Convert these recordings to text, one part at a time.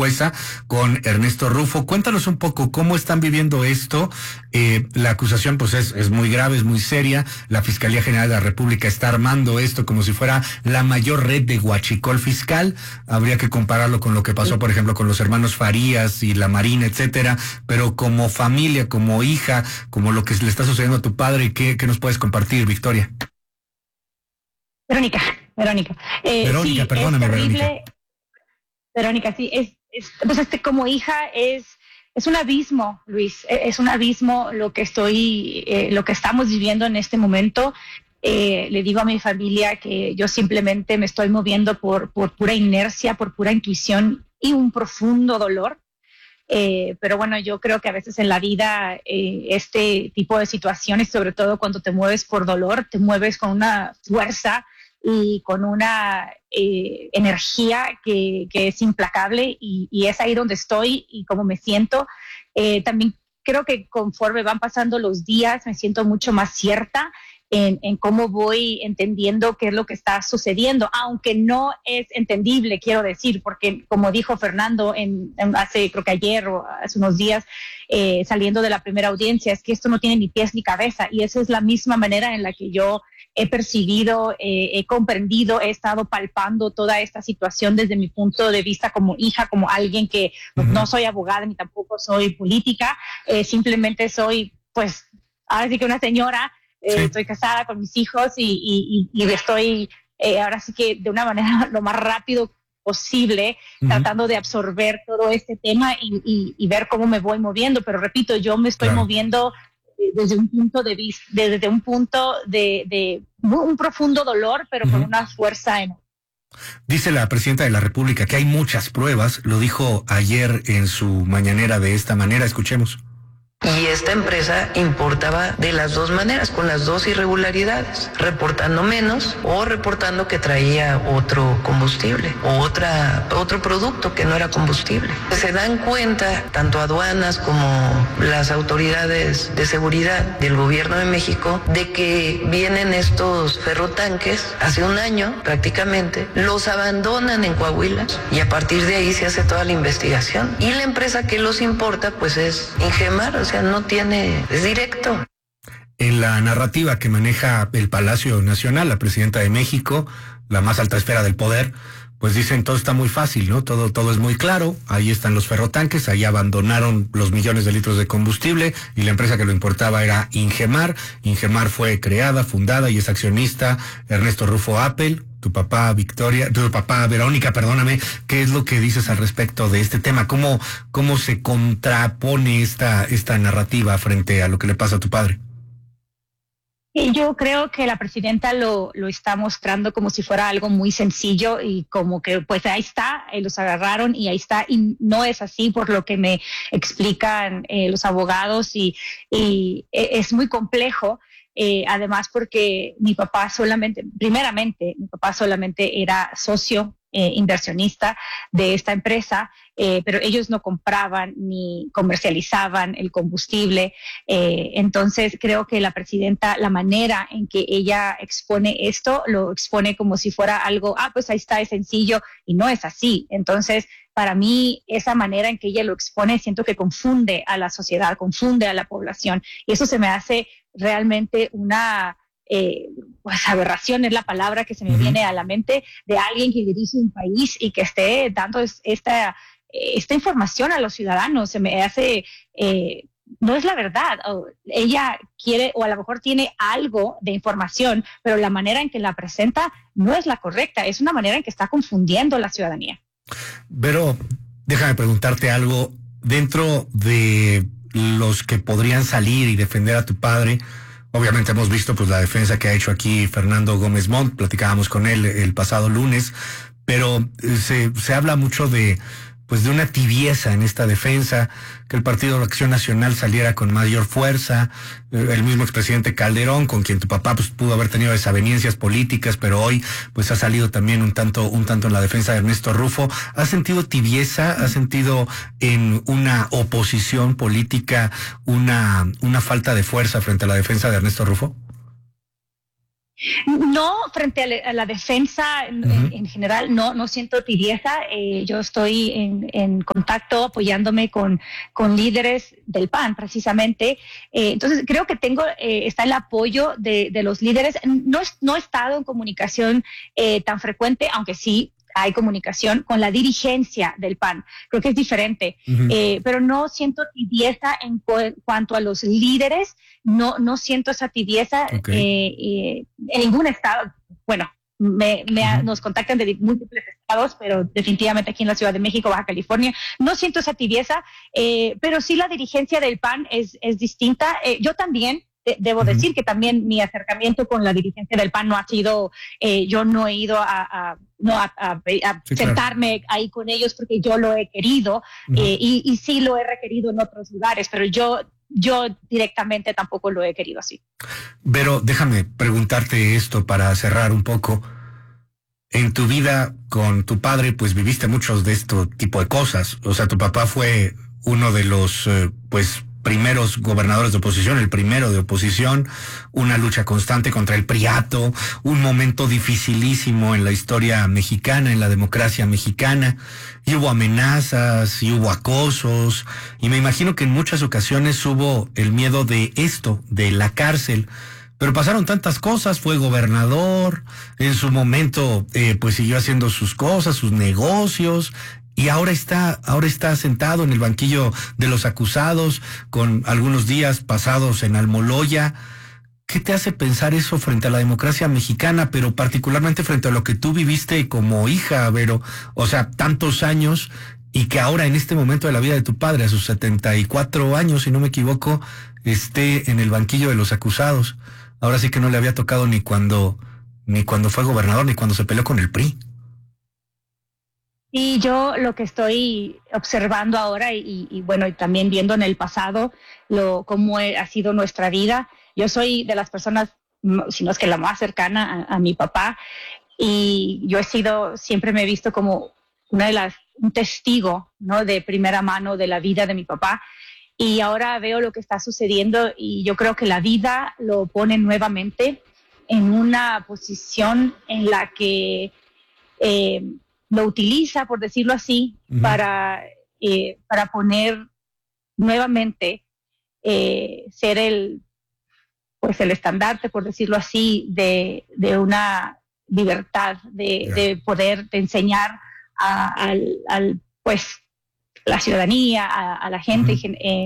jueza con Ernesto Rufo. Cuéntanos un poco cómo están viviendo esto. La acusación pues es muy grave, es muy seria. La Fiscalía General de la República está armando esto como si fuera la mayor red de huachicol fiscal. Habría que compararlo con lo que pasó, por ejemplo, con los hermanos Farías y la Marina, etcétera. Pero como familia, como hija, como lo que le está sucediendo a tu padre, ¿qué nos puedes compartir, Victoria? Verónica, Verónica, sí, perdóname, es terrible. Verónica. Verónica, sí, pues como hija es un abismo, Luis, es un abismo lo que estamos viviendo en este momento. Le digo a mi familia que yo simplemente me estoy moviendo por pura inercia, por pura intuición y un profundo dolor. Pero bueno, yo creo que a veces en la vida este tipo de situaciones, sobre todo cuando te mueves por dolor, te mueves con una fuerza y con una energía que es implacable y es ahí donde estoy y cómo me siento. También creo que conforme van pasando los días me siento mucho más cierta en cómo voy entendiendo qué es lo que está sucediendo, aunque no es entendible, quiero decir, porque como dijo Fernando hace, creo que ayer o hace unos días, saliendo de la primera audiencia, es que esto no tiene ni pies ni cabeza, y esa es la misma manera en la que yo he percibido, he comprendido, he estado palpando toda esta situación desde mi punto de vista como hija, como alguien que no soy abogada ni tampoco soy política, simplemente soy, pues, ahora sí que una señora. Sí. Estoy casada con mis hijos y estoy ahora sí que de una manera lo más rápido posible tratando de absorber todo este tema y ver cómo me voy moviendo. Pero repito, yo me estoy moviendo desde un punto de vista, desde un punto de un profundo dolor, pero con una fuerza enorme. Dice la presidenta de la República que hay muchas pruebas, lo dijo ayer en su mañanera de esta manera, escuchemos. Y esta empresa importaba de las dos maneras, con las dos irregularidades, reportando menos o reportando que traía otro combustible o otro producto que no era combustible. Se dan cuenta, tanto aduanas como las autoridades de seguridad del gobierno de México, de que vienen estos ferrotanques, hace un año prácticamente, los abandonan en Coahuila y a partir de ahí se hace toda la investigación. Y la empresa que los importa pues es Ingemar, o sea, no tiene, es directo. En la narrativa que maneja el Palacio Nacional, la presidenta de México, la más alta esfera del poder, pues dicen todo está muy fácil, ¿no? Todo es muy claro, ahí están los ferrotanques, ahí abandonaron los millones de litros de combustible y la empresa que lo importaba era Ingemar. Ingemar fue creada, fundada y es accionista Ernesto Rufo Apple. Tu papá, Verónica, perdóname, ¿qué es lo que dices al respecto de este tema? ¿Cómo se contrapone esta narrativa frente a lo que le pasa a tu padre? Yo creo que la presidenta lo está mostrando como si fuera algo muy sencillo y como que pues ahí está, los agarraron y ahí está, y no es así por lo que me explican los abogados y es muy complejo. Además porque mi papá solamente era socio inversionista de esta empresa, pero ellos no compraban ni comercializaban el combustible. Entonces creo que la presidenta, la manera en que ella expone esto, lo expone como si fuera algo, pues ahí está, es sencillo, y no es así. Entonces, para mí, esa manera en que ella lo expone, siento que confunde a la sociedad, confunde a la población, y eso se me hace realmente una pues aberración, es la palabra que se me viene a la mente, de alguien que dirige un país y que esté dando esta información a los ciudadanos. Se me hace, no es la verdad. Ella quiere, o a lo mejor tiene algo de información, pero la manera en que la presenta no es la correcta, es una manera en que está confundiendo a la ciudadanía. Pero déjame preguntarte algo. Dentro de los que podrían salir y defender a tu padre, obviamente hemos visto pues la defensa que ha hecho aquí Fernando Gómez Montt, platicábamos con él el pasado lunes, pero se habla mucho de una tibieza en esta defensa, que el Partido de Acción Nacional saliera con mayor fuerza, el mismo expresidente Calderón, con quien tu papá pues pudo haber tenido desavenencias políticas, pero hoy pues ha salido también un tanto en la defensa de Ernesto Rufo. ¿Has sentido tibieza? ¿Has sentido en una oposición política una falta de fuerza frente a la defensa de Ernesto Rufo? No, frente a la defensa en general, no siento tibieza. Yo estoy en contacto apoyándome con líderes del PAN, precisamente. Entonces, creo que está el apoyo de los líderes. No he estado en comunicación tan frecuente, aunque sí hay comunicación con la dirigencia del PAN. Creo que es diferente, pero no siento tibieza en cuanto a los líderes. No siento esa tibieza en ningún estado. Bueno, nos contactan de múltiples estados, pero definitivamente aquí en la Ciudad de México, Baja California, no siento esa tibieza, pero sí la dirigencia del PAN es distinta. Yo también debo decir que también mi acercamiento con la dirigencia del PAN no ha sido, yo no he ido a sentarme ahí con ellos porque yo lo he querido, y sí lo he requerido en otros lugares, pero yo directamente tampoco lo he querido así. Pero déjame preguntarte esto para cerrar un poco. En tu vida con tu padre, pues viviste muchos de este tipo de cosas. O sea, tu papá fue uno de los, primeros gobernadores de oposición, el primero de oposición, una lucha constante contra el priato, un momento dificilísimo en la historia mexicana, en la democracia mexicana, y hubo amenazas, y hubo acosos, y me imagino que en muchas ocasiones hubo el miedo de esto, de la cárcel. Pero pasaron tantas cosas, fue gobernador, en su momento pues siguió haciendo sus cosas, sus negocios, y ahora está sentado en el banquillo de los acusados, con algunos días pasados en Almoloya. ¿Qué te hace pensar eso frente a la democracia mexicana, pero particularmente frente a lo que tú viviste como hija, Vero? O sea, tantos años, y que ahora en este momento de la vida de tu padre, a sus 74 años, si no me equivoco, esté en el banquillo de los acusados. Ahora sí que no le había tocado ni cuando fue gobernador, ni cuando se peleó con el PRI. Y yo lo que estoy observando ahora y bueno, y también viendo en el pasado cómo ha sido nuestra vida. Yo soy de las personas, si no es que la más cercana a mi papá, y yo siempre me he visto como un testigo, ¿no?, de primera mano de la vida de mi papá. Y ahora veo lo que está sucediendo y yo creo que la vida lo pone nuevamente en una posición en la que lo utiliza, por decirlo así, para poner nuevamente, ser el estandarte, por decirlo así, de una libertad, de poder enseñar la ciudadanía, a la gente,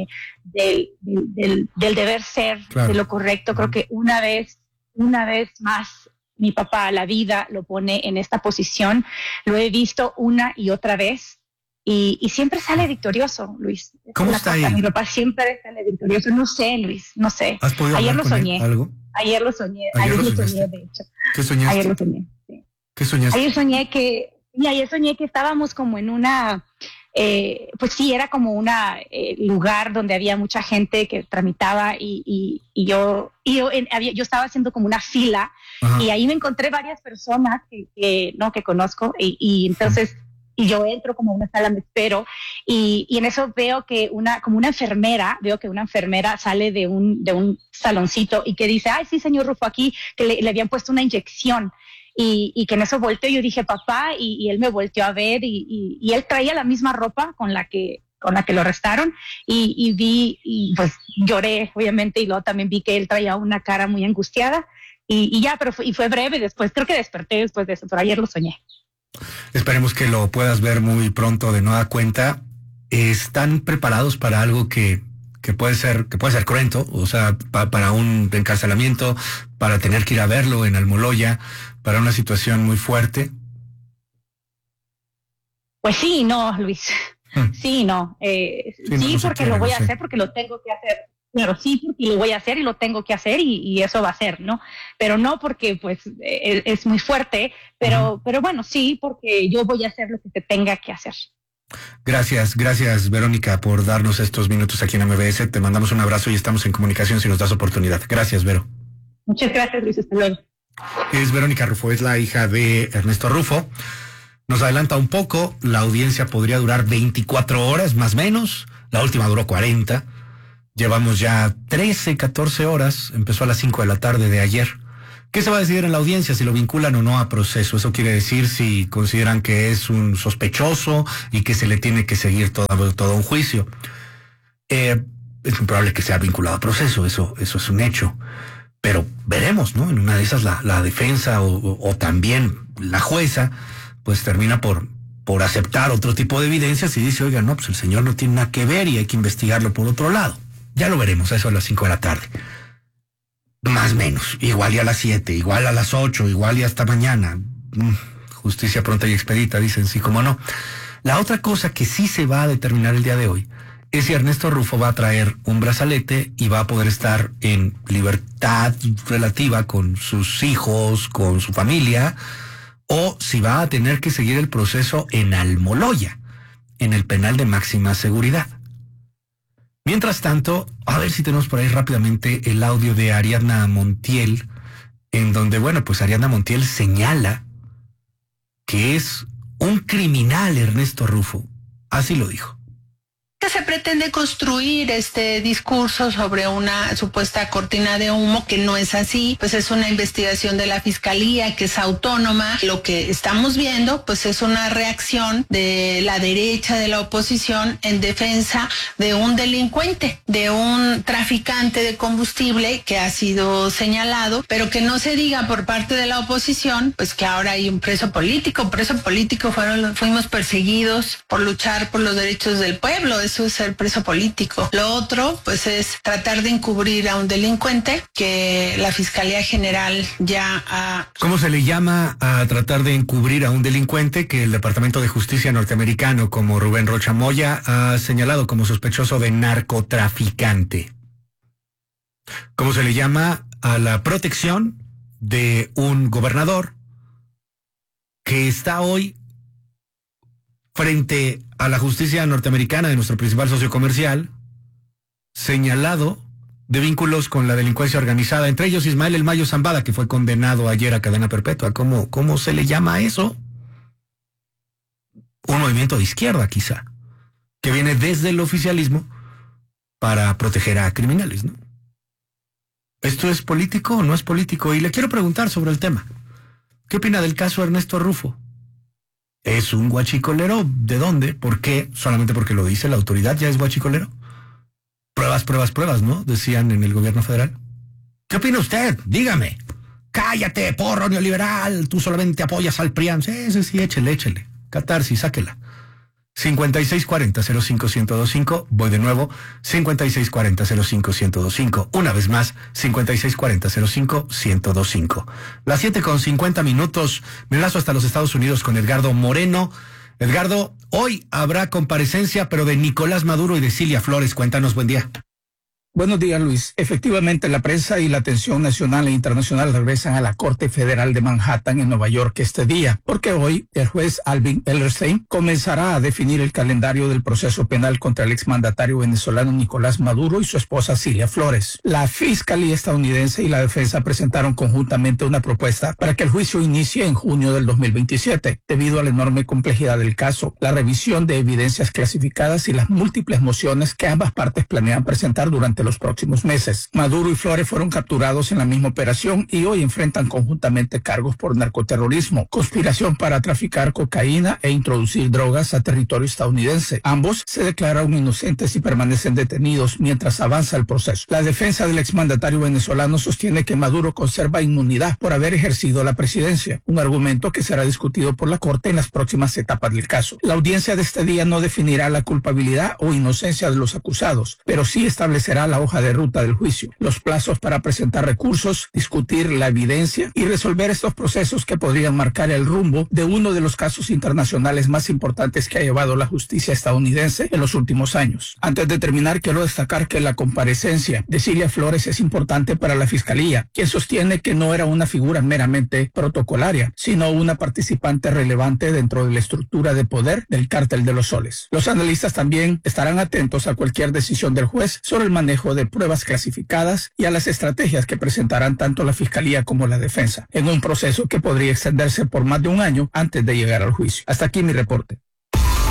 del deber ser, claro, de lo correcto. Creo que una vez más mi papá, la vida lo pone en esta posición. Lo he visto una y otra vez y siempre sale victorioso, Luis. ¿Cómo está ahí? Mi papá siempre sale victorioso. No sé, Luis, no sé. ¿Has podido Ayer hablar lo con soñé. él algo? Ayer lo soñé, de hecho. ¿Qué soñaste? Ayer lo soñé, sí. ¿Qué soñaste? Ayer soñé que estábamos como en una... pues sí, era como una lugar donde había mucha gente que tramitaba y yo estaba haciendo como una fila. Ajá. Y ahí me encontré varias personas que conozco y entonces y yo entro como a una sala, me espero y en eso veo que una enfermera sale de un saloncito y que dice, ay, sí, señor Rufo, aquí que le habían puesto una inyección. Y que en eso volteó, yo dije papá, y él me volteó a ver y él traía la misma ropa con la que lo arrestaron y vi, y pues lloré obviamente, y luego también vi que él traía una cara muy angustiada y ya, pero fue breve. Después creo que desperté después de eso, pero ayer lo soñé. Esperemos que lo puedas ver muy pronto de nueva cuenta. ¿Están preparados para algo que puede ser cruento? O sea, para un encarcelamiento, para tener que ir a verlo en Almoloya, para una situación muy fuerte. Pues sí, no, Luis. Sí, no. Sí, porque lo voy a hacer, porque lo tengo que hacer. Claro, sí, porque lo voy a hacer y lo tengo que hacer y eso va a ser, ¿no? Pero no porque pues es muy fuerte, pero bueno, sí, porque yo voy a hacer lo que te tenga que hacer. Gracias, Verónica, por darnos estos minutos aquí en MBS. Te mandamos un abrazo y estamos en comunicación si nos das oportunidad. Gracias, Vero. Muchas gracias, Luis. Hasta luego. Es Verónica Rufo, es la hija de Ernesto Rufo. Nos adelanta un poco, la audiencia podría durar 24 horas, más o menos. La última duró 40. Llevamos ya 13, 14 horas. Empezó a las 5 de la tarde de ayer. ¿Qué se va a decidir en la audiencia? Si lo vinculan o no a proceso. Eso quiere decir si consideran que es un sospechoso y que se le tiene que seguir todo un juicio. Es muy probable que sea vinculado a proceso, eso es un hecho. Pero veremos, ¿no? En una de esas la defensa o también la jueza pues termina por aceptar otro tipo de evidencias y dice, oiga, no, pues el señor no tiene nada que ver y hay que investigarlo por otro lado. Ya lo veremos, a eso a las 5 de la tarde. Más o menos, igual y a las 7, igual a las 8, igual y hasta mañana. Justicia pronta y expedita, dicen, sí, cómo no. La otra cosa que sí se va a determinar el día de hoy es si Ernesto Rufo va a traer un brazalete y va a poder estar en libertad relativa con sus hijos, con su familia, o si va a tener que seguir el proceso en Almoloya, en el penal de máxima seguridad. Mientras tanto, a ver si tenemos por ahí rápidamente el audio de Ariadna Montiel, en donde, bueno, pues Ariadna Montiel señala que es un criminal Ernesto Rufo. Así lo dijo. Se pretende construir este discurso sobre una supuesta cortina de humo que no es así, pues es una investigación de la Fiscalía que es autónoma. Lo que estamos viendo pues es una reacción de la derecha, de la oposición, en defensa de un delincuente, de un traficante de combustible que ha sido señalado, pero que no se diga por parte de la oposición pues que ahora hay un preso político. Fuimos perseguidos por luchar por los derechos del pueblo. Eso es ser preso político. Lo otro, pues, es tratar de encubrir a un delincuente que la Fiscalía General ya ha... ¿Cómo se le llama a tratar de encubrir a un delincuente que el Departamento de Justicia norteamericano, como Rubén Rocha Moya, ha señalado como sospechoso de narcotraficante? ¿Cómo se le llama a la protección de un gobernador que está hoy frente a la justicia norteamericana de nuestro principal socio comercial, señalado de vínculos con la delincuencia organizada, entre ellos Ismael El Mayo Zambada, que fue condenado ayer a cadena perpetua? ¿Cómo se le llama a eso? Un movimiento de izquierda, quizá, que viene desde el oficialismo para proteger a criminales, ¿no? ¿Esto es político o no es político? Y le quiero preguntar sobre el tema. ¿Qué opina del caso Ernesto Rufo? ¿Es un guachicolero? ¿De dónde? ¿Por qué? ¿Solamente porque lo dice la autoridad ya es guachicolero? Pruebas, ¿no? Decían en el gobierno federal. ¿Qué opina usted? Dígame. Cállate, porro neoliberal. Tú solamente apoyas al PRIAN. Sí, échele. Catarsis, sáquela. 5640-05-1025. Voy de nuevo. 5640-05-1025. Una vez más, 5640-05-1025. Las 7:50. Me enlazo hasta los Estados Unidos con Edgardo Moreno. Edgardo, hoy habrá comparecencia, pero de Nicolás Maduro y de Cilia Flores. Cuéntanos, buen día. Buenos días, Luis. Efectivamente, la prensa y la atención nacional e internacional regresan a la Corte Federal de Manhattan en Nueva York este día, porque hoy el juez Alvin Hellerstein comenzará a definir el calendario del proceso penal contra el exmandatario venezolano Nicolás Maduro y su esposa Cilia Flores. La Fiscalía estadounidense y la defensa presentaron conjuntamente una propuesta para que el juicio inicie en junio del 2027, debido a la enorme complejidad del caso, la revisión de evidencias clasificadas y las múltiples mociones que ambas partes planean presentar durante los próximos meses. Maduro y Flores fueron capturados en la misma operación y hoy enfrentan conjuntamente cargos por narcoterrorismo, conspiración para traficar cocaína e introducir drogas a territorio estadounidense. Ambos se declararon inocentes y permanecen detenidos mientras avanza el proceso. La defensa del exmandatario venezolano sostiene que Maduro conserva inmunidad por haber ejercido la presidencia, un argumento que será discutido por la Corte en las próximas etapas del caso. La audiencia de este día no definirá la culpabilidad o inocencia de los acusados, pero sí establecerá la hoja de ruta del juicio, los plazos para presentar recursos, discutir la evidencia y resolver estos procesos que podrían marcar el rumbo de uno de los casos internacionales más importantes que ha llevado la justicia estadounidense en los últimos años. Antes de terminar, quiero destacar que la comparecencia de Cilia Flores es importante para la Fiscalía, quien sostiene que no era una figura meramente protocolaria, sino una participante relevante dentro de la estructura de poder del Cártel de los Soles. Los analistas también estarán atentos a cualquier decisión del juez sobre el manejo de pruebas clasificadas y a las estrategias que presentarán tanto la Fiscalía como la defensa, en un proceso que podría extenderse por más de un año antes de llegar al juicio. Hasta aquí mi reporte.